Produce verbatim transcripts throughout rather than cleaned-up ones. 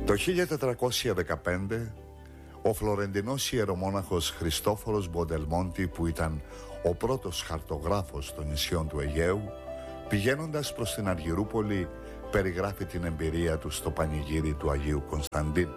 Το χίλια τετρακόσια δεκαπέντε ο φλωρεντινός ιερομόναχος Χριστόφορος Μποντελμόντι, που ήταν ο πρώτος χαρτογράφος των νησιών του Αιγαίου, πηγαίνοντας προς την Αργυρούπολη, περιγράφει την εμπειρία του στο πανηγύρι του Αγίου Κωνσταντίνου.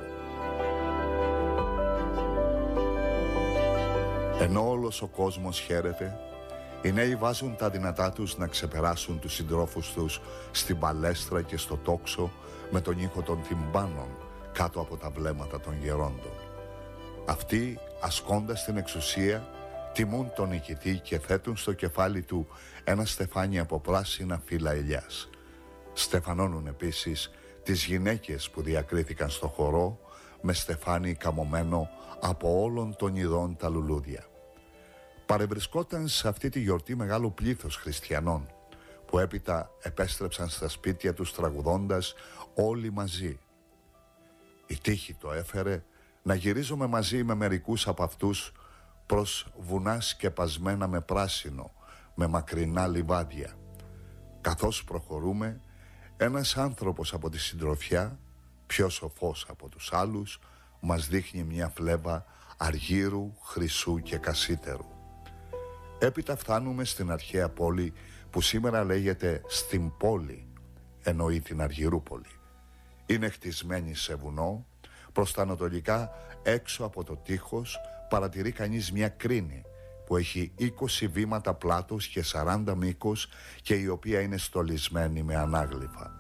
Ενώ όλος ο κόσμος χαίρεται, οι νέοι βάζουν τα δυνατά τους να ξεπεράσουν τους συντρόφους τους στην παλέστρα και στο τόξο με τον ήχο των τυμπάνων κάτω από τα βλέμματα των γερόντων. Αυτοί, ασκώντας την εξουσία, τιμούν τον νικητή και θέτουν στο κεφάλι του ένα στεφάνι από πράσινα φύλλα ελιάς. Στεφανώνουν επίσης τις γυναίκες που διακρίθηκαν στο χορό με στεφάνι καμωμένο από όλων των ειδών τα λουλούδια. Παρευρισκόταν σε αυτή τη γιορτή μεγάλο πλήθος χριστιανών, που έπειτα επέστρεψαν στα σπίτια τους τραγουδώντας όλοι μαζί. Η τύχη το έφερε να γυρίζουμε μαζί με μερικούς από αυτούς προς βουνά σκεπασμένα με πράσινο, με μακρινά λιβάδια. Καθώς προχωρούμε, ένας άνθρωπος από τη συντροφιά, πιο σοφός από τους άλλους, μας δείχνει μια φλέβα αργύρου, χρυσού και κασίτερου. Έπειτα φτάνουμε στην αρχαία πόλη που σήμερα λέγεται στην πόλη, εννοεί την Αργυρούπολη. Είναι χτισμένη σε βουνό. Προς τα ανατολικά, έξω από το τείχος, παρατηρεί κανείς μια κρίνη που έχει είκοσι βήματα πλάτος και σαράντα μήκος και η οποία είναι στολισμένη με ανάγλυφα.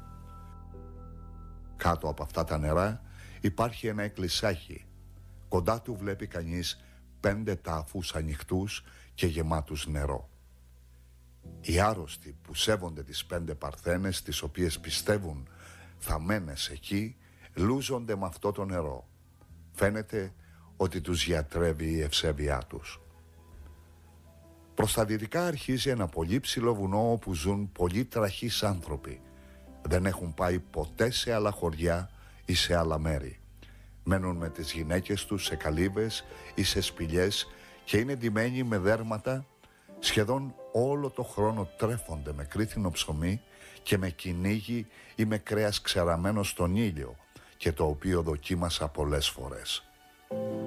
Κάτω από αυτά τα νερά υπάρχει ένα εκκλησάκι. Κοντά του βλέπει κανείς πέντε τάφους ανοιχτούς και γεμάτους νερό. Οι άρρωστοι που σέβονται τις πέντε παρθένες, τις οποίες πιστεύουν θαμμένες εκεί, λούζονται με αυτό το νερό. Φαίνεται ότι τους γιατρεύει η ευσέβειά τους. Προς τα δυτικά αρχίζει ένα πολύ ψηλό βουνό όπου ζουν πολλοί τραχείς άνθρωποι. Δεν έχουν πάει ποτέ σε άλλα χωριά ή σε άλλα μέρη. Μένουν με τις γυναίκες τους σε καλύβες ή σε σπηλιές και είναι ντυμένοι με δέρματα. Σχεδόν όλο το χρόνο τρέφονται με κρίθινο ψωμί και με κυνήγι ή με κρέας ξεραμένο στον ήλιο, και το οποίο δοκίμασα πολλές φορές.